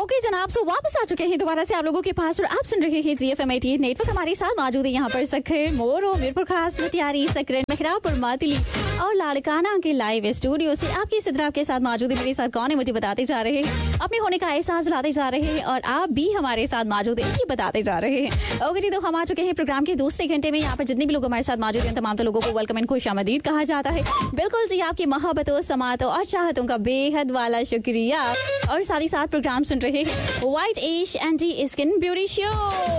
Okay जनाब, सो वापस आ चुके हैं दोबारा से आप लोगों के पास और आप सुन रहे हैं GFM 88 नेटवर्क। हमारे साथ मौजूद है यहाँ पर सखर मोरो मीरपुर खास मटियारी सकरन मेहरापुर मातिली और लाड़काना के लाइव स्टूडियो से आपकी सिद्रा के साथ मौजूद है। मेरे साथ कौन है मुझे बताते जा रहे हैं, अपने होने का एहसास लाते जा रहे हैं और आप भी हमारे साथ मौजूद है ये बताते जा रहे हैं। ओके जी, तो हम आ चुके हैं प्रोग्राम के दूसरे घंटे में। यहाँ पर जितने भी लोग हमारे साथ मौजूद हैं तमाम लोगों को वेलकम एंड खुशामदीद कहा जाता है। बिल्कुल जी, आपकी मोहब्बतों समातों और चाहतों का बेहद वाला शुक्रिया। और साथ ही साथ प्रोग्राम सुन रहे हैं white ash and D skin beauty show.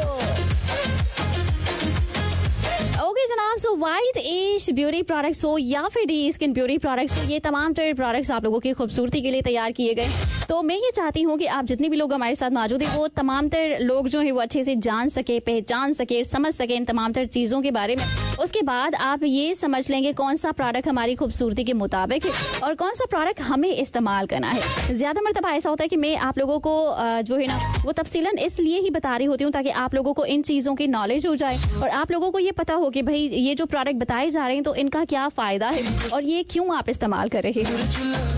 Okay जनाब, सो व्हाइट एश ब्यूटी प्रोडक्ट्स हो या फिर डी स्किन ब्यूटी प्रोडक्ट्स हो, ये तमाम तरह प्रोडक्ट्स आप लोगों की खूबसूरती के लिए तैयार किए गए। तो मैं ये चाहती हूँ कि आप जितने भी लोग हमारे साथ मौजूद हैं वो तमाम तरह लोग जो है वो अच्छे से जान सके, पहचान सके, समझ सके इन तमाम तरह चीज़ों के बारे में। उसके बाद आप ये समझ लेंगे कौन सा प्रोडक्ट हमारी खूबसूरती के मुताबिक है और कौन सा प्रोडक्ट हमें इस्तेमाल करना है। ज्यादा मरतबा ऐसा होता है कि मैं आप लोगों को जो है ना वो तफसीलन इसलिए ही बता रही होती हूँ ताकि आप लोगों को इन चीज़ों की नॉलेज हो जाए और आप लोगों को ये पता हो कि भाई ये जो प्रोडक्ट बताए जा रहे हैं तो इनका क्या फ़ायदा है और ये क्यों आप इस्तेमाल कर रहे हैं।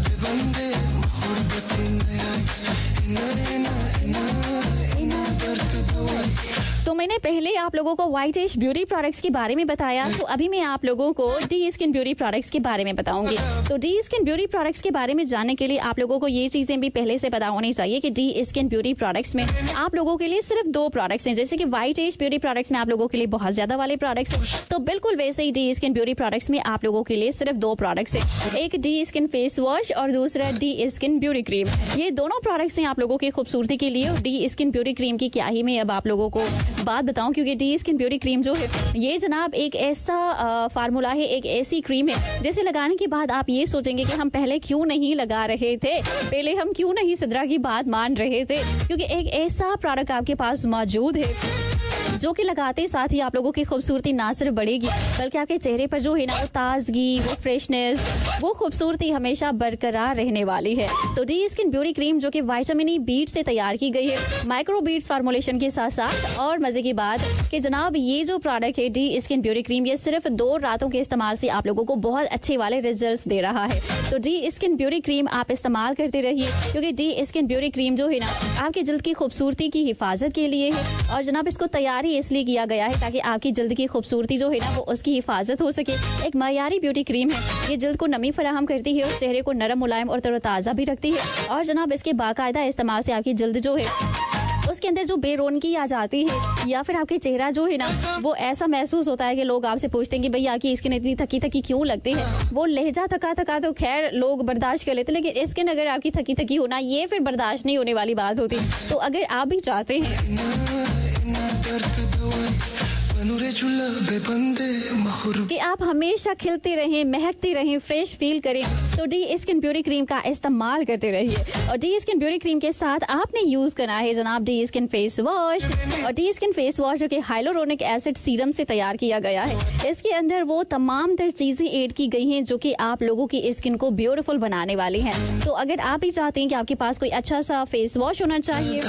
तो मैंने पहले आप लोगों को व्हाइट एश ब्यूटी प्रोडक्ट्स के बारे में बताया, तो अभी मैं आप लोगों को डी स्किन ब्यूटी प्रोडक्ट्स के बारे में बताऊंगी। तो डी स्किन ब्यूटी प्रोडक्ट्स के बारे में जानने के लिए आप लोगों को ये चीजें भी पहले से पता होनी चाहिए कि डी स्किन ब्यूटी प्रोडक्ट्स में आप लोगों के लिए सिर्फ 2 प्रोडक्ट्स हैं। जैसे कि व्हाइट एश ब्यूटी प्रोडक्ट्स में आप लोगों के लिए बहुत ज्यादा वाले प्रोडक्ट्स हैं, तो बिल्कुल वैसे ही डी स्किन ब्यूटी प्रोडक्ट्स में आप लोगों के लिए सिर्फ 2 प्रोडक्ट्स हैं। एक डी स्किन फेस वॉश और दूसरा डी स्किन ब्यूटी क्रीम। ये दोनों प्रोडक्ट्स हैं आप लोगों की खूबसूरती के लिए। और डी स्किन ब्यूटी क्रीम की क्या ही मैं अब आप लोगों को बात बताऊं, क्योंकि डी स्किन ब्यूटी क्रीम जो है ये जनाब एक ऐसा फार्मूला है, एक ऐसी क्रीम है जिसे लगाने के बाद आप ये सोचेंगे कि हम पहले क्यों नहीं लगा रहे थे, पहले हम क्यों नहीं सिद्रा की बात मान रहे थे। क्योंकि एक ऐसा प्रोडक्ट आपके पास मौजूद है जो कि लगाते साथ ही आप लोगों की खूबसूरती ना सिर्फ बढ़ेगी बल्कि आपके चेहरे पर जो है ना वो ताजगी, वो फ्रेशनेस, वो खूबसूरती हमेशा बरकरार रहने वाली है। तो डी स्किन ब्यूटी क्रीम जो कि विटामिन ई बीट से तैयार की गई है, माइक्रो बीट्स फार्मूलेशन के साथ साथ। और मजे की बात कि जनाब ये जो प्रोडक्ट है डी स्किन ब्यूटी क्रीम ये सिर्फ 2 रातों के इस्तेमाल से आप लोगों को बहुत अच्छे वाले रिजल्ट्स दे रहा है। तो डी स्किन ब्यूटी क्रीम आप इस्तेमाल करते रहिए, क्योंकि डी स्किन ब्यूटी क्रीम जो है ना आपकी जल्द की खूबसूरती की हिफाजत के लिए है। और जनाब इसको तैयारी इसलिए किया गया है ताकि आपकी जल्द की खूबसूरती जो है ना वो उसकी हिफाजत हो सके। एक मयारी ब्यूटी क्रीम है, ये जल्द को नमी फराहम करती है और चेहरे को नरम, मुलायम और तरोताज़ा भी रखती है। और जनाब इसके बाकायदा इस्तेमाल से आपकी जल्द जो है उसके अंदर जो बेरौनकी आ जाती है या फिर आपके चेहरा जो है ना वो ऐसा महसूस होता है कि लोग आपसे पूछते हैं कि भैया आपकी स्किन इतनी थकी थकी क्यों लगती है। वो लहजा थका थका तो खैर लोग बर्दाश्त कर लेते, लेकिन स्किन अगर आपकी थकी थकी होना ये फिर बर्दाश्त नहीं होने वाली बात होती। तो अगर आप भी चाहते हैं कि आप हमेशा खिलते रहें, महकते रहें, फ्रेश फील करें, तो डी स्किन ब्यूटी क्रीम का इस्तेमाल करते रहिए। और डी स्किन ब्यूटी क्रीम के साथ आपने यूज करना है जनाब डी स्किन फेस वॉश। और डी स्किन फेस वॉश जो कि हाइलोरोनिक एसिड सीरम से तैयार किया गया है, इसके अंदर वो तमाम तरह चीजें ऐड की गई हैं जो कि आप लोगों की स्किन को ब्यूटीफुल बनाने वाली हैं। तो अगर आप भी चाहते हैं कि आपके पास कोई अच्छा सा फेस वॉश होना चाहिए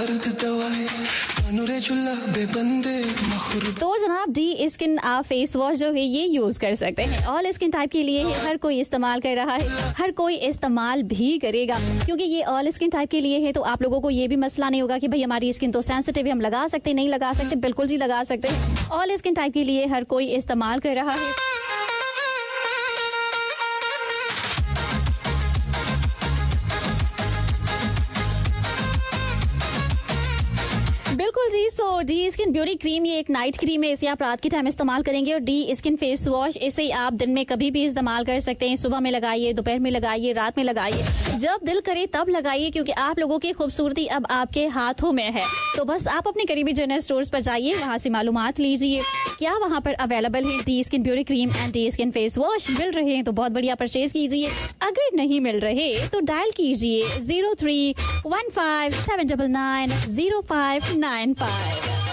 तो जनाब डी स्किन फेस वॉश जो है ये यूज कर सकते हैं। ऑल स्किन टाइप के लिए है, हर कोई इस्तेमाल कर रहा है, हर कोई इस्तेमाल भी करेगा, क्योंकि ये ऑल स्किन टाइप के लिए है। तो आप लोगों को ये भी मसला नहीं होगा कि भाई हमारी स्किन तो सेंसिटिव है, हम लगा सकते नहीं लगा सकते, बिल्कुल जी लगा सकते हैं। ऑल स्किन टाइप के लिए हर कोई इस्तेमाल कर रहा है। बिल्कुल जी, सो डी स्किन ब्यूटी क्रीम ये एक नाइट क्रीम है, इसे आप रात के टाइम इस्तेमाल करेंगे। और डी स्किन फेस वॉश इसे आप दिन में कभी भी इस्तेमाल कर सकते हैं। सुबह में लगाइए, दोपहर में लगाइए, रात में लगाइए, जब दिल करे तब लगाइए, क्योंकि आप लोगों की खूबसूरती अब आपके हाथों में है। तो बस आप अपने करीबी जनरल स्टोर्स पर जाइए, वहाँ से मालूमात लीजिए क्या वहाँ पर अवेलेबल है D skin beauty cream and D skin face wash. मिल रहे हैं तो बहुत बढ़िया, परचेज कीजिए। अगर नहीं मिल रहे तो डायल कीजिए 0315799095।